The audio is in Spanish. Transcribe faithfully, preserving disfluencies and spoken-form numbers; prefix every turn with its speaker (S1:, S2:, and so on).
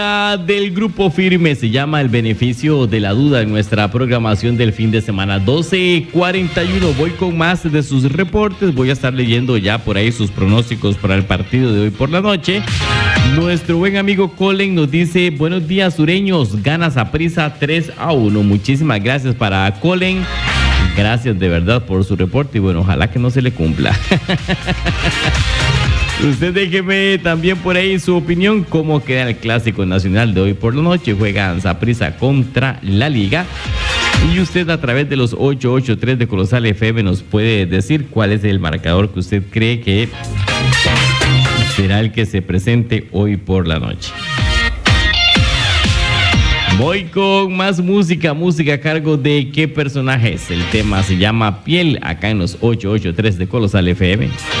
S1: Del grupo Firme se llama El Beneficio de la Duda en nuestra programación del fin de semana. Doce cuarenta y uno, voy con más de sus reportes. Voy a estar leyendo ya por ahí sus pronósticos para el partido de hoy por la noche. Nuestro buen amigo Colin nos dice: buenos días, sureños, gana Saprissa tres a uno. Muchísimas gracias para Colin. Gracias de verdad por su reporte y bueno, ojalá que no se le cumpla. Usted déjeme también por ahí su opinión, cómo queda el clásico nacional de hoy por la noche. Juegan Saprissa contra la Liga. Y usted a través de los ocho ocho tres de Colosal F M nos puede decir cuál es el marcador que usted cree que será el que se presente hoy por la noche. Voy con más música, música a cargo de ¿qué personajes? El tema se llama Piel, acá en los ocho ocho tres de Colosal F M.